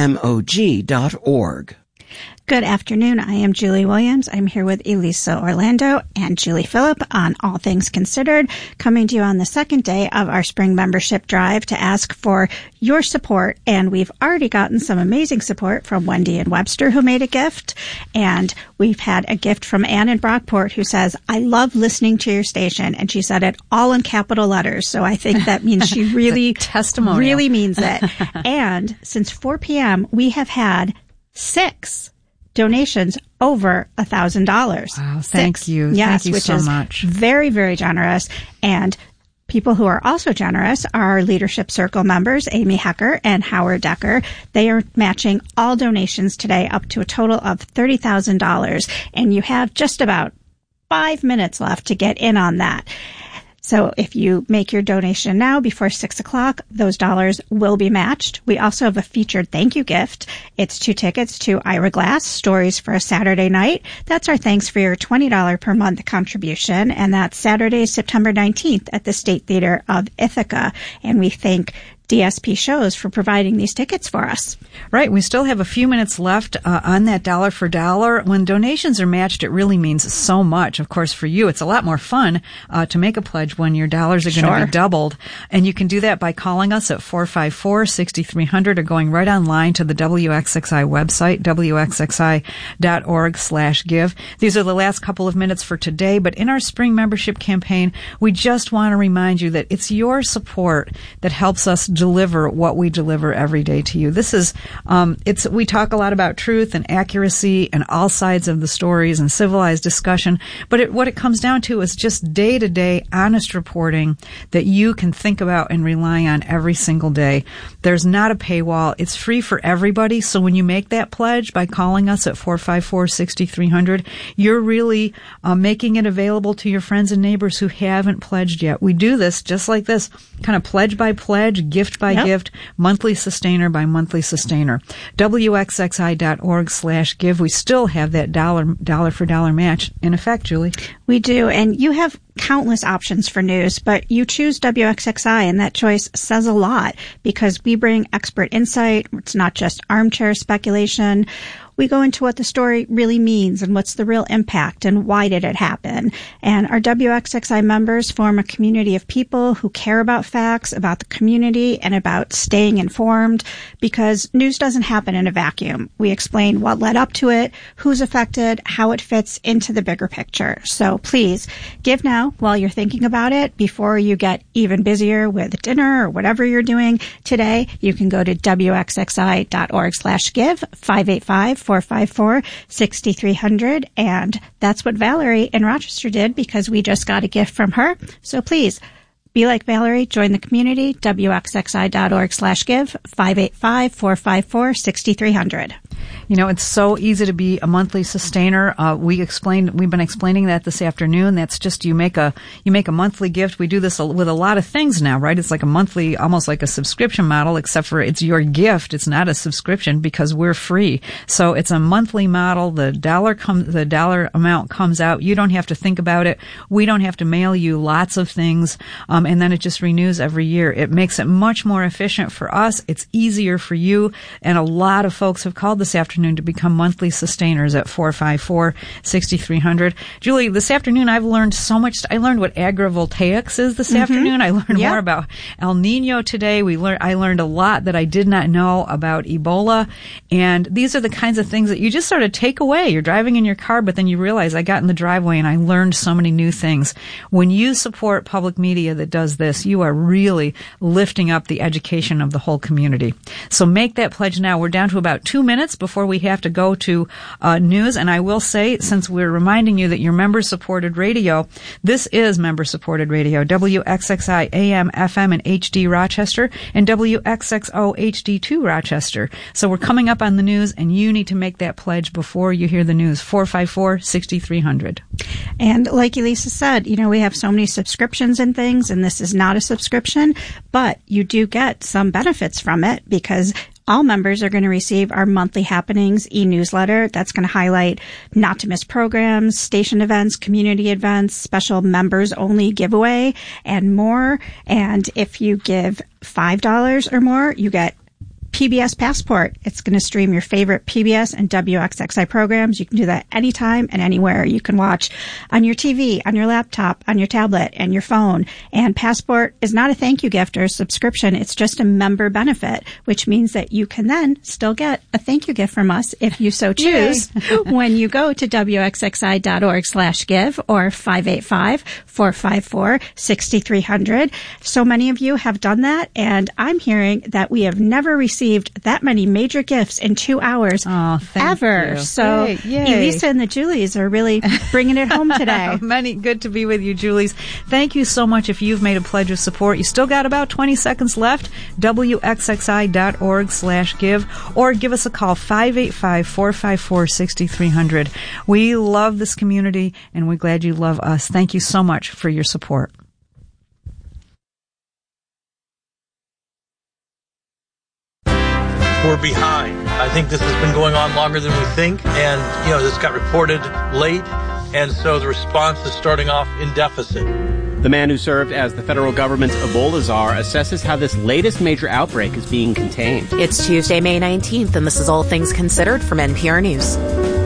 cmog.org. Good afternoon. I am Julie Williams. I'm here with Elisa Orlando and Julie Phillip on All Things Considered, coming to you on the second day of our spring membership drive to ask for your support. And we've already gotten some amazing support from Wendy and Webster, who made a gift. And we've had a gift from Ann in Brockport, who says, I love listening to your station. And she said it all in capital letters. So I think that means she really, really means it. And since 4 p.m., we have had 6 donations over $1,000. Wow, thank you. Yes, thank you which so is much. Very, very generous. And people who are also generous are Leadership Circle members, Amy Hecker and Howard Decker. They are matching all donations today up to a total of $30,000. And you have just about 5 minutes left to get in on that. So if you make your donation now before 6 o'clock, those dollars will be matched. We also have a featured thank you gift. It's 2 tickets to Ira Glass, Stories for a Saturday Night. That's our thanks for your $20 per month contribution. And that's Saturday, September 19th at the State Theater of Ithaca. And we thank DSP Shows for providing these tickets for us. Right. We still have a few minutes left on that dollar for dollar. When donations are matched, it really means so much. Of course, for you, it's a lot more fun to make a pledge when your dollars are going to be doubled. And you can do that by calling us at 454-6300 or going right online to the WXXI website, wxxi.org/give. These are the last couple of minutes for today. But in our spring membership campaign, we just want to remind you that it's your support that helps us deliver what we deliver every day to you. This is, we talk a lot about truth and accuracy and all sides of the stories and civilized discussion, but what it comes down to is just day-to-day honest reporting that you can think about and rely on every single day. There's not a paywall. It's free for everybody. So when you make that pledge by calling us at 454-6300, you're really making it available to your friends and neighbors who haven't pledged yet. We do this just like this, kind of pledge by pledge, gift by gift, monthly sustainer by monthly sustainer. WXXI.org/give. We still have that dollar for dollar match in effect, Julie. We do. And you have countless options for news, but you choose WXXI, and that choice says a lot because we bring expert insight. It's not just armchair speculation. We go into what the story really means and what's the real impact and why did it happen. And our WXXI members form a community of people who care about facts, about the community, and about staying informed because news doesn't happen in a vacuum. We explain what led up to it, who's affected, how it fits into the bigger picture. So please give now while you're thinking about it before you get even busier with dinner or whatever you're doing today. You can go to WXXI.org/give, 585-454-6300. And that's what Valerie in Rochester did because we just got a gift from her. So please be like Valerie, join the community, WXXI.org/give, 585-454-6300. It's so easy to be a monthly sustainer. We've been explaining that this afternoon. That's just you make a monthly gift. We do this with a lot of things now, right? It's like a monthly, almost like a subscription model, except for it's your gift. It's not a subscription because we're free. So it's a monthly model. The dollar amount comes out. You don't have to think about it. We don't have to mail you lots of things, and then it just renews every year. It makes it much more efficient for us. It's easier for you, and a lot of folks have called this afternoon to become monthly sustainers at 454-6300. Julie, this afternoon I've learned so much. I learned what agrivoltaics is this afternoon. I learned more about El Nino today. I learned a lot that I did not know about Ebola, and these are the kinds of things that you just sort of take away. You're driving in your car, but then you realize I got in the driveway and I learned so many new things. When you support public media that does this, you are really lifting up the education of the whole community. So make that pledge now. We're down to about 2 minutes before we have to go to news. And I will say, since we're reminding you that you're member-supported radio, this is member-supported radio. WXXI AM, FM, and HD Rochester, and WXXO HD2 Rochester. So we're coming up on the news, and you need to make that pledge before you hear the news. 454-6300. And like Elisa said, we have so many subscriptions and things, and this is not a subscription, but you do get some benefits from it because all members are going to receive our monthly happenings e-newsletter. That's going to highlight not to miss programs, station events, community events, special members only giveaway, and more. And if you give $5 or more, you get PBS Passport. It's going to stream your favorite PBS and WXXI programs. You can do that anytime and anywhere. You can watch on your TV, on your laptop, on your tablet, and your phone. And Passport is not a thank you gift or a subscription. It's just a member benefit, which means that you can then still get a thank you gift from us if you so choose when you go to WXXI.org/give or 585-454-6300. So many of you have done that, and I'm hearing that we have never received that many major gifts in 2 hours ever. You. So Yay. Elisa and the Julies are really bringing it home today. Good to be with you, Julies. Thank you so much. If you've made a pledge of support, you still got about 20 seconds left. WXXI.org/give or give us a call 585-454-6300. We love this community and we're glad you love us. Thank you so much for your support. We're behind. I think this has been going on longer than we think, and this got reported late, and so the response is starting off in deficit. The man who served as the federal government's Ebola czar assesses how this latest major outbreak is being contained. It's Tuesday, May 19th, and this is All Things Considered from NPR News.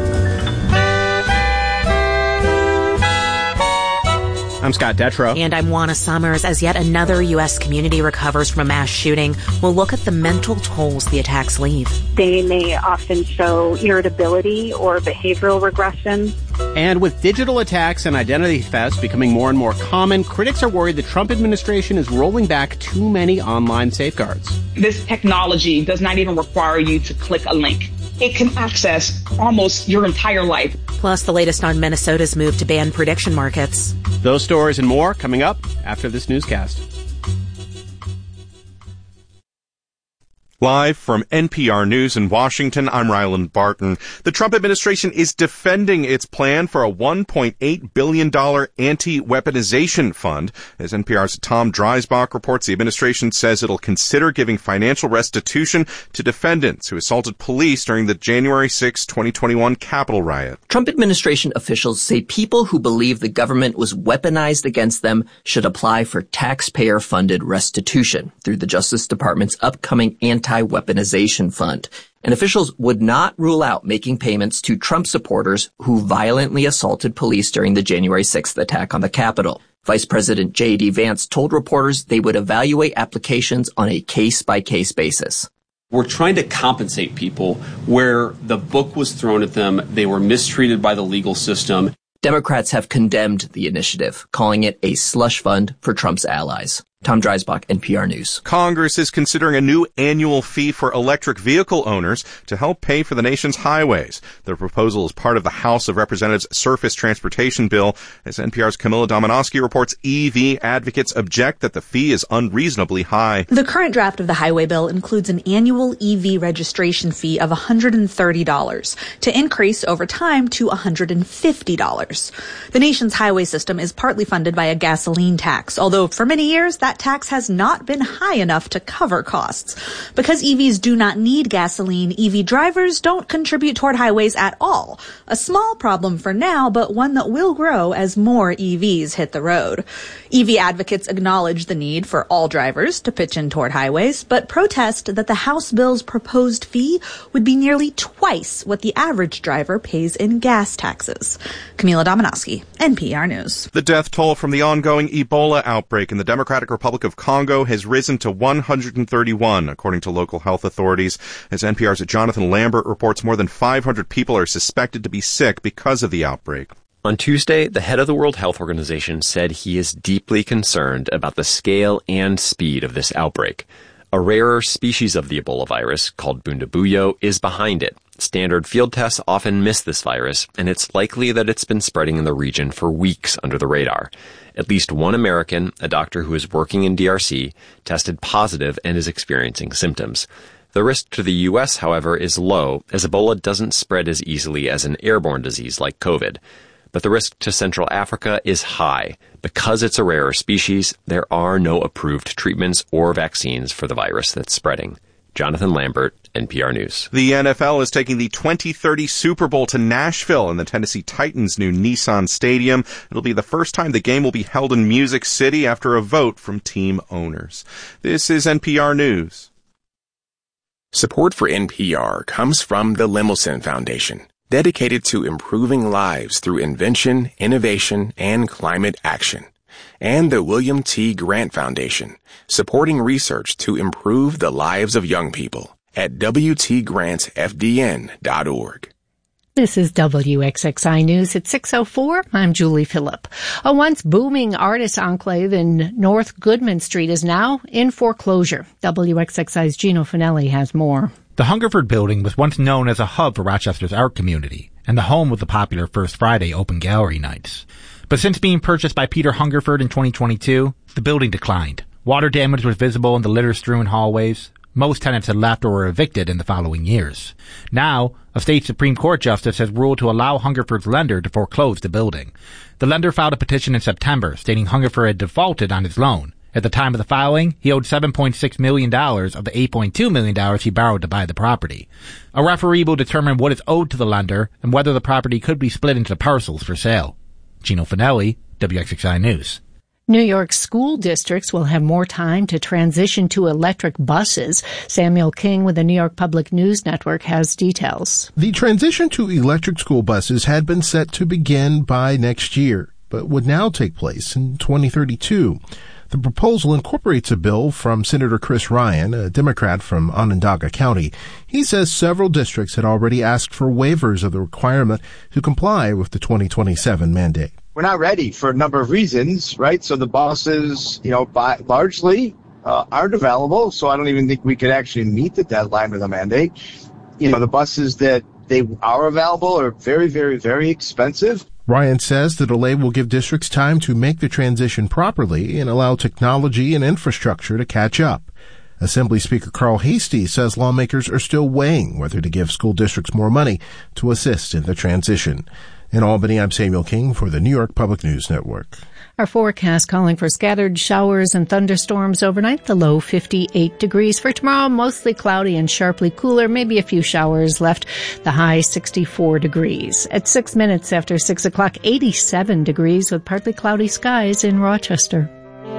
I'm Scott Detrow. And I'm Juana Summers. As yet another U.S. community recovers from a mass shooting, we'll look at the mental tolls the attacks leave. They may often show irritability or behavioral regression. And with digital attacks and identity thefts becoming more and more common, critics are worried the Trump administration is rolling back too many online safeguards. This technology does not even require you to click a link. It can access almost your entire life. Plus, the latest on Minnesota's move to ban prediction markets. Those stories and more coming up after this newscast. Live from NPR News in Washington, I'm Ryland Barton. The Trump administration is defending its plan for a $1.8 billion anti-weaponization fund. As NPR's Tom Dreisbach reports, the administration says it'll consider giving financial restitution to defendants who assaulted police during the January 6, 2021 Capitol riot. Trump administration officials say people who believe the government was weaponized against them should apply for taxpayer-funded restitution through the Justice Department's upcoming anti-weaponization fund. And officials would not rule out making payments to Trump supporters who violently assaulted police during the January 6th attack on the Capitol. Vice President J.D. Vance told reporters they would evaluate applications on a case-by-case basis. We're trying to compensate people where the book was thrown at them, they were mistreated by the legal system. Democrats have condemned the initiative, calling it a slush fund for Trump's allies. Tom Dreisbach, NPR News. Congress is considering a new annual fee for electric vehicle owners to help pay for the nation's highways. The proposal is part of the House of Representatives Surface Transportation Bill. As NPR's Camilla Domonoske reports, EV advocates object that the fee is unreasonably high. The current draft of the highway bill includes an annual EV registration fee of $130 to increase over time to $150. The nation's highway system is partly funded by a gasoline tax, although for many years that tax has not been high enough to cover costs. Because EVs do not need gasoline, EV drivers don't contribute toward highways at all. A small problem for now, but one that will grow as more EVs hit the road. EV advocates acknowledge the need for all drivers to pitch in toward highways, but protest that the House bill's proposed fee would be nearly twice what the average driver pays in gas taxes. Camila Domonoske, NPR News. The death toll from the ongoing Ebola outbreak in the Democratic Republic of Congo has risen to 131, according to local health authorities. As NPR's Jonathan Lambert reports, more than 500 people are suspected to be sick because of the outbreak. On Tuesday, the head of the World Health Organization said he is deeply concerned about the scale and speed of this outbreak. A rarer species of the Ebola virus, called Bundibugyo, is behind it. Standard field tests often miss this virus, and it's likely that it's been spreading in the region for weeks under the radar. At least one American, a doctor who is working in DRC, tested positive and is experiencing symptoms. The risk to the U.S., however, is low, as Ebola doesn't spread as easily as an airborne disease like COVID. But the risk to Central Africa is high. Because it's a rarer species, there are no approved treatments or vaccines for the virus that's spreading. Jonathan Lambert, NPR News. The NFL is taking the 2030 Super Bowl to Nashville in the Tennessee Titans' new Nissan Stadium. It'll be the first time the game will be held in Music City after a vote from team owners. This is NPR News. Support for NPR comes from the Lemelson Foundation, dedicated to improving lives through invention, innovation, and climate action. And the William T. Grant Foundation, supporting research to improve the lives of young people at WTGrantFDN.org. This is WXXI News at 6:04. I'm Julie Phillip. A once booming artist enclave in North Goodman Street is now in foreclosure. WXXI's Gino Finelli has more. The Hungerford building was once known as a hub for Rochester's art community and the home of the popular First Friday open gallery nights. But since being purchased by Peter Hungerford in 2022, the building declined. Water damage was visible in the litter-strewn hallways. Most tenants had left or were evicted in the following years. Now, a state Supreme Court justice has ruled to allow Hungerford's lender to foreclose the building. The lender filed a petition in September stating Hungerford had defaulted on his loan. At the time of the filing, he owed $7.6 million of the $8.2 million he borrowed to buy the property. A referee will determine what is owed to the lender and whether the property could be split into parcels for sale. Gino Finelli, WXXI News. New York school districts will have more time to transition to electric buses. Samuel King with the New York Public News Network has details. The transition to electric school buses had been set to begin by next year, but would now take place in 2032. The proposal incorporates a bill from Senator Chris Ryan, a Democrat from Onondaga County. He says several districts had already asked for waivers of the requirement to comply with the 2027 mandate. We're not ready for a number of reasons, right? So the buses, largely aren't available, so I don't even think we could actually meet the deadline of the mandate. The buses that they are available are very, very, very expensive. Ryan says the delay will give districts time to make the transition properly and allow technology and infrastructure to catch up. Assembly Speaker Carl Hastie says lawmakers are still weighing whether to give school districts more money to assist in the transition. In Albany, I'm Samuel King for the New York Public News Network. Our forecast calling for scattered showers and thunderstorms overnight, the low 58 degrees. For tomorrow, mostly cloudy and sharply cooler, maybe a few showers left, the high 64 degrees. At 6 minutes after 6 o'clock, 87 degrees with partly cloudy skies in Rochester.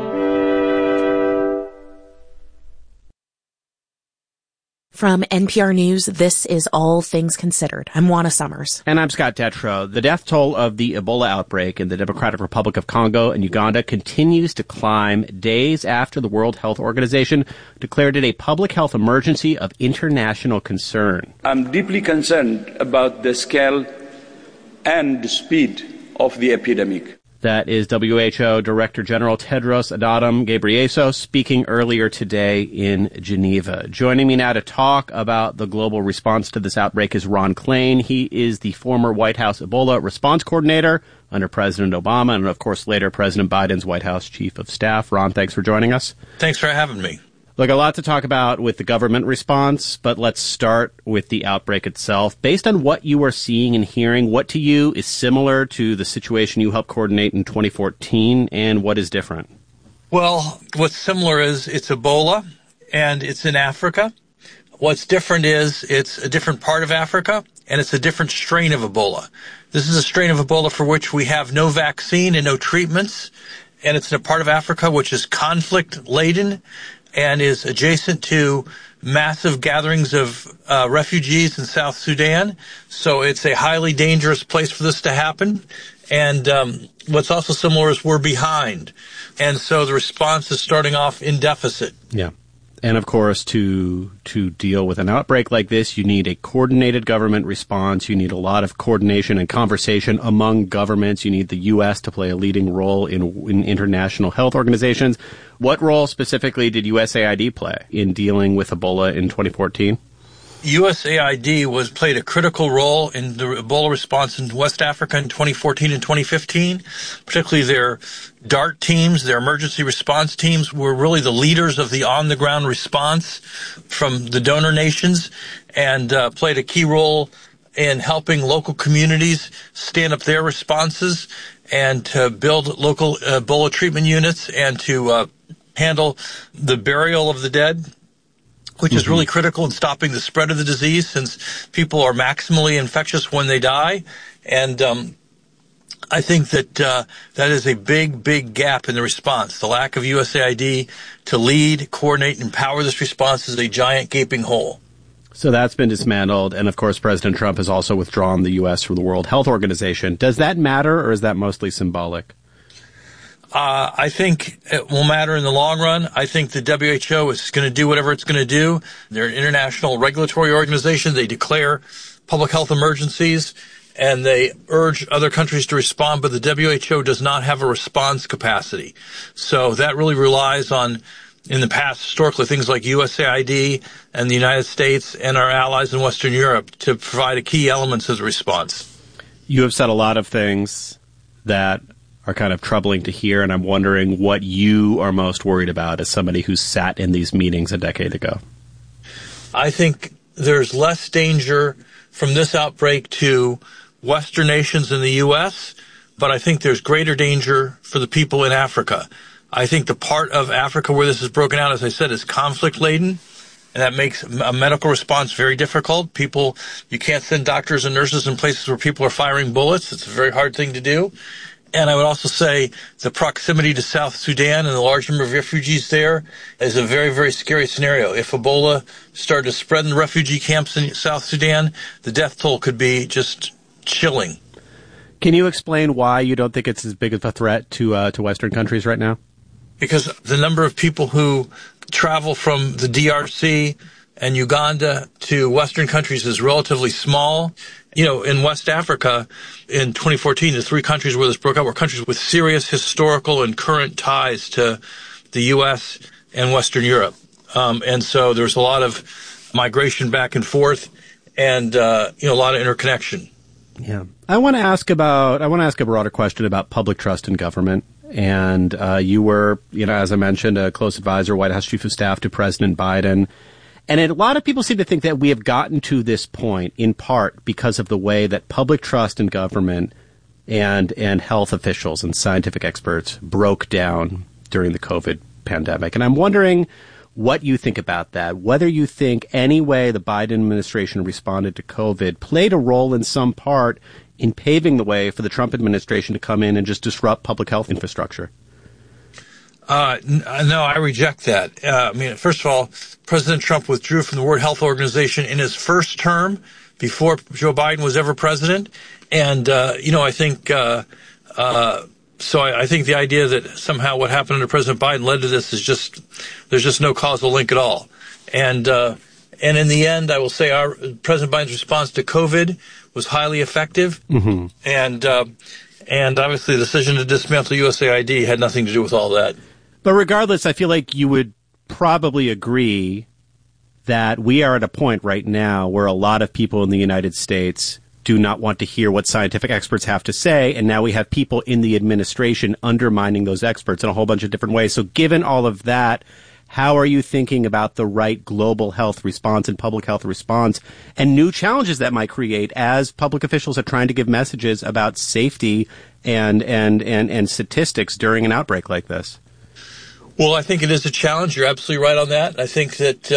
From NPR News, this is All Things Considered. I'm Juana Summers. And I'm Scott Detrow. The death toll of the Ebola outbreak in the Democratic Republic of Congo and Uganda continues to climb days after the World Health Organization declared it a public health emergency of international concern. I'm deeply concerned about the scale and the speed of the epidemic. That is WHO Director General Tedros Adhanom Ghebreyesus speaking earlier today in Geneva. Joining me now to talk about the global response to this outbreak is Ron Klain. He is the former White House Ebola response coordinator under President Obama and, of course, later President Biden's White House chief of staff. Ron, thanks for joining us. Thanks for having me. Look, a lot to talk about with the government response, but let's start with the outbreak itself. Based on what you are seeing and hearing, what to you is similar to the situation you helped coordinate in 2014, and what is different? Well, what's similar is it's Ebola, and it's in Africa. What's different is it's a different part of Africa, and it's a different strain of Ebola. This is a strain of Ebola for which we have no vaccine and no treatments, and it's in a part of Africa which is conflict-laden, and is adjacent to massive gatherings of refugees in South Sudan. So it's a highly dangerous place for this to happen. And what's also similar is we're behind. And so the response is starting off in deficit. Yeah. And, of course, to deal with an outbreak like this, you need a coordinated government response. You need a lot of coordination and conversation among governments. You need the U.S. to play a leading role in international health organizations. What role specifically did USAID play in dealing with Ebola in 2014? USAID played a critical role in the Ebola response in West Africa in 2014 and 2015, particularly their DART teams, their emergency response teams, were really the leaders of the on-the-ground response from the donor nations and played a key role in helping local communities stand up their responses and to build local Ebola treatment units and to handle the burial of the dead, which is really critical in stopping the spread of the disease since people are maximally infectious when they die. And I think that that is a big, big gap in the response. The lack of USAID to lead, coordinate, and empower this response is a giant gaping hole. So that's been dismantled. And, of course, President Trump has also withdrawn the U.S. from the World Health Organization. Does that matter, or is that mostly symbolic? I think it will matter in the long run. I think the WHO is going to do whatever it's going to do. They're an international regulatory organization. They declare public health emergencies, and they urge other countries to respond, but the WHO does not have a response capacity. So that really relies on, in the past, historically, things like USAID and the United States and our allies in Western Europe to provide key elements of the response. You have said a lot of things that are kind of troubling to hear, and I'm wondering what you are most worried about as somebody who sat in these meetings a decade ago. I think there's less danger from this outbreak to Western nations in the U.S., but I think there's greater danger for the people in Africa. I think the part of Africa where this is broken out, as I said, is conflict-laden, and that makes a medical response very difficult. You can't send doctors and nurses in places where people are firing bullets. It's a very hard thing to do. And I would also say the proximity to South Sudan and the large number of refugees there is a very, very scary scenario. If Ebola started to spread in the refugee camps in South Sudan, the death toll could be just chilling. Can you explain why you don't think it's as big of a threat to Western countries right now? Because the number of people who travel from the DRC and Uganda to Western countries is relatively small. You know, in West Africa, in 2014, the three countries where this broke out were countries with serious historical and current ties to the U.S. and Western Europe. And so there's a lot of migration back and forth and, a lot of interconnection. Yeah. I want to ask a broader question about public trust in government. And you were, as I mentioned, a close advisor, White House Chief of Staff to President Biden. And a lot of people seem to think that we have gotten to this point in part because of the way that public trust in government and health officials and scientific experts broke down during the COVID pandemic. And I'm wondering what you think about that, whether you think any way the Biden administration responded to COVID played a role in some part in paving the way for the Trump administration to come in and just disrupt public health infrastructure. No, I reject that. First of all, President Trump withdrew from the World Health Organization in his first term before Joe Biden was ever president. And, I think, so I think the idea that somehow what happened under President Biden led to this is there's just no causal link at all. And in the end, I will say President Biden's response to COVID was highly effective. Mm-hmm. And, And obviously the decision to dismantle USAID had nothing to do with all that. But regardless, I feel like you would probably agree that we are at a point right now where a lot of people in the United States do not want to hear what scientific experts have to say, and now we have people in the administration undermining those experts in a whole bunch of different ways. So given all of that, how are you thinking about the right global health response and public health response and new challenges that might create as public officials are trying to give messages about safety and statistics during an outbreak like this? Well, I think it is a challenge. You're absolutely right on that. I think that,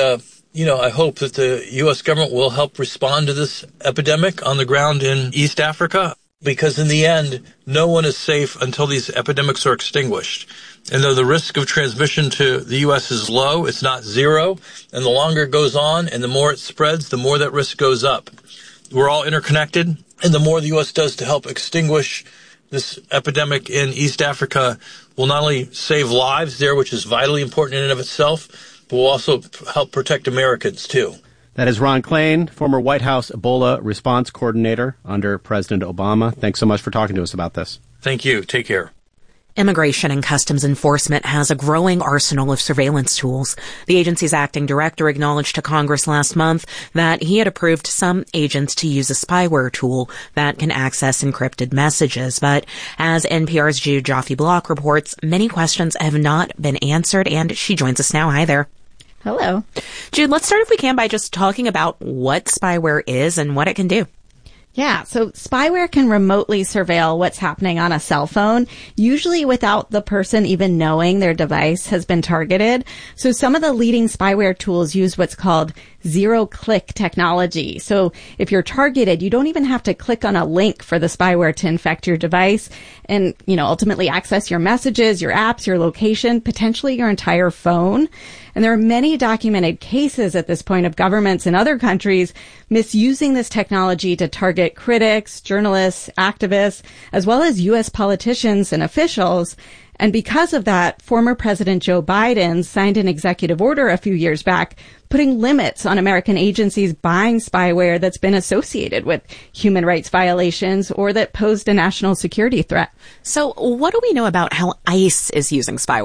I hope that the U.S. government will help respond to this epidemic on the ground in East Africa, because in the end, no one is safe until these epidemics are extinguished. And though the risk of transmission to the U.S. is low, it's not zero. And the longer it goes on and the more it spreads, the more that risk goes up. We're all interconnected. And the more the U.S. does to help extinguish this epidemic in East Africa will not only save lives there, which is vitally important in and of itself, but will also help protect Americans, too. That is Ron Klain, former White House Ebola response coordinator under President Obama. Thanks so much for talking to us about this. Thank you. Take care. Immigration and Customs Enforcement has a growing arsenal of surveillance tools. The agency's acting director acknowledged to Congress last month that he had approved some agents to use a spyware tool that can access encrypted messages. But as NPR's Jude Joffe-Block reports, many questions have not been answered, and she joins us now. Hi there. Hello. Jude, let's start, if we can, by just talking about what spyware is and what it can do. Yeah, so spyware can remotely surveil what's happening on a cell phone, usually without the person even knowing their device has been targeted. So some of the leading spyware tools use what's called zero-click technology. So if you're targeted, you don't even have to click on a link for the spyware to infect your device and, ultimately access your messages, your apps, your location, potentially your entire phone. And there are many documented cases at this point of governments in other countries misusing this technology to target critics, journalists, activists, as well as U.S. politicians and officials. And because of that, former President Joe Biden signed an executive order a few years back putting limits on American agencies buying spyware that's been associated with human rights violations or that posed a national security threat. So what do we know about how ICE is using spyware?